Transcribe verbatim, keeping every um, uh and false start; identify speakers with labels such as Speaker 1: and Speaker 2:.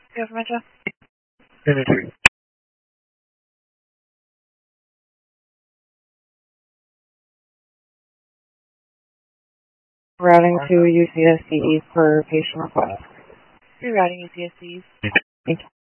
Speaker 1: you have Metro?
Speaker 2: Imagery.
Speaker 1: Routing to U C S C for patient request.
Speaker 3: Rerouting U C S Cs.
Speaker 1: Thank you.